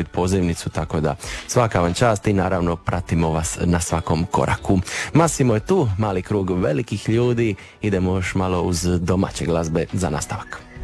dobiti pozivnicu, tako da svaka vam čast i naravno pratimo vas na svakom koraku. Massimo je tu, mali krug velikih ljudi, idemo još malo uz domaće glazbe za nastavak.